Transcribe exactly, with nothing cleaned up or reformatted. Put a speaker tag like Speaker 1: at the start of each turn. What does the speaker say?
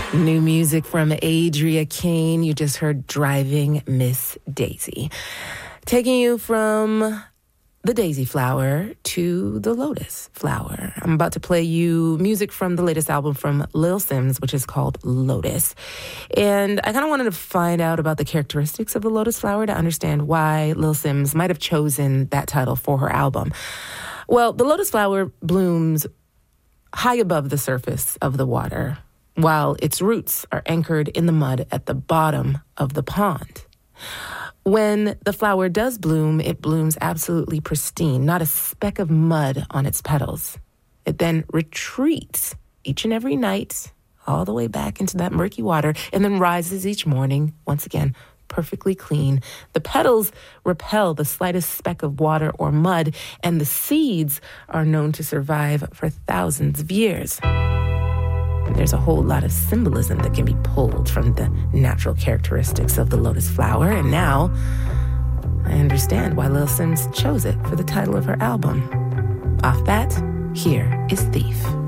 Speaker 1: New music from Adria Kane. You just heard Driving Miss Daisy. Taking you from the daisy flower to the lotus flower. I'm about to play you music from the latest album from Lil Sims, which is called Lotus. And I kind of wanted to find out about the characteristics of the lotus flower to understand why Lil Sims might have chosen that title for her album. Well, the lotus flower blooms high above the surface of the water, while its roots are anchored in the mud at the bottom of the pond. When the flower does bloom, it blooms absolutely pristine, not a speck of mud on its petals. It then retreats each and every night all the way back into that murky water and then rises each morning, once again, perfectly clean. The petals repel the slightest speck of water or mud, and the seeds are known to survive for thousands of years. There's a whole lot of symbolism that can be pulled from the natural characteristics of the lotus flower, and now I understand why Lil Sims chose it for the title of her album. Off that, here is Thief.